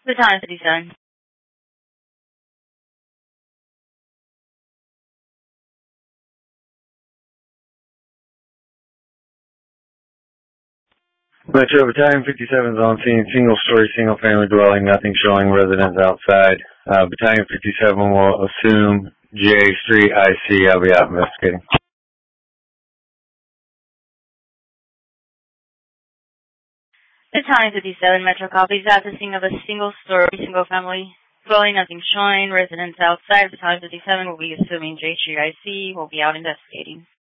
Battalion 57. Metro Battalion 57 is on scene, single-story, single-family dwelling, nothing showing residents outside. Battalion 57 will assume J Street IC. I'll be out investigating. Battalion 57, Metro copies at the scene of a single-story, single-family dwelling, nothing showing, residents outside. Battalion 57 will be assuming J Street IC. Will be out investigating.